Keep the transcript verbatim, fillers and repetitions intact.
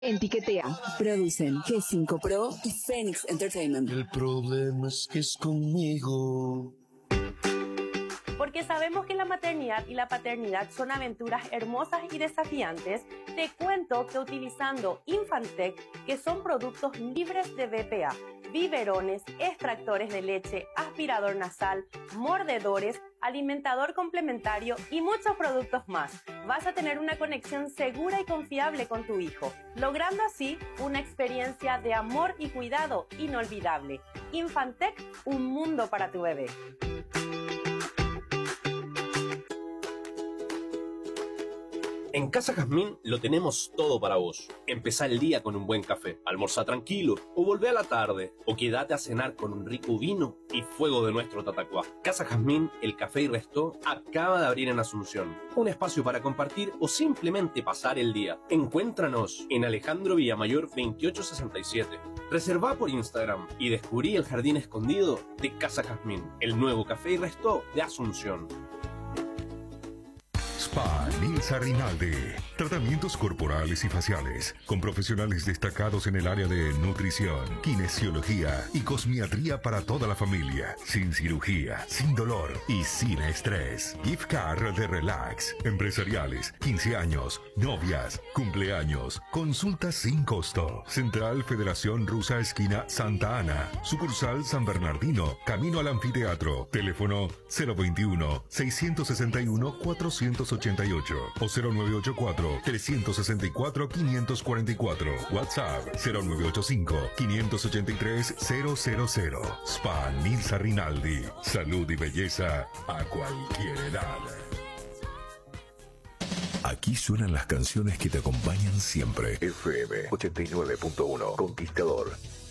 En Tiquetea producen G cinco Pro y Phoenix Entertainment. El problema es que es conmigo. Porque sabemos que la maternidad y la paternidad son aventuras hermosas y desafiantes, te cuento que utilizando Infantec, que son productos libres de B P A, biberones, extractores de leche, aspirador nasal, mordedores, alimentador complementario y muchos productos más, vas a tener una conexión segura y confiable con tu hijo, logrando así una experiencia de amor y cuidado inolvidable. Infantec, un mundo para tu bebé. En Casa Jazmín lo tenemos todo para vos. Empezá el día con un buen café, almorzá tranquilo, o volvé a la tarde, o quédate a cenar con un rico vino y fuego de nuestro tatacuá. Casa Jazmín, el café y resto, acaba de abrir en Asunción. Un espacio para compartir o simplemente pasar el día. Encuéntranos en Alejandro Villamayor veintiocho sesenta y siete. Reservá por Instagram y descubrí el jardín escondido de Casa Jazmín, el nuevo café y resto de Asunción. Spa Nilsa Rinaldi. Tratamientos corporales y faciales con profesionales destacados en el área de nutrición, kinesiología y cosmiatría para toda la familia, sin cirugía, sin dolor y sin estrés. Gift card de relax, empresariales, quince años, novias, cumpleaños, consultas sin costo. Central Federación Rusa esquina Santa Ana, sucursal San Bernardino, camino al anfiteatro. Teléfono cero veintiuno, seiscientos sesenta y uno, cuatrocientos ochenta y ocho o cero nueve ocho cuatro, trescientos sesenta y cuatro, quinientos cuarenta y cuatro. WhatsApp cero nueve ocho cinco, quinientos ochenta y tres, cero cero cero. Spa Nilsa Rinaldi. Salud y belleza a cualquier edad. Aquí suenan las canciones que te acompañan siempre. F M ochenta y nueve punto uno Conquistador.